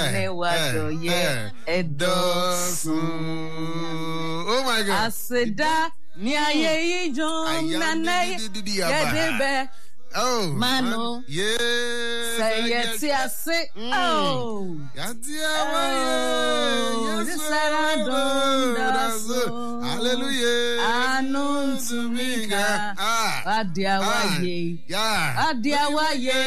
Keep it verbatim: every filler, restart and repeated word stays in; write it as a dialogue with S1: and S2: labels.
S1: ne wado ye edosu.
S2: Oh my God.
S1: Aseda ni aye ijon na na yedebe.
S2: Oh,
S1: Mano.
S2: Yes.
S1: Say yes, yes. Oh.
S2: Hallelujah.
S1: Anun to me. Ah. Adiawaye.
S2: Yeah.
S1: Adiawaye.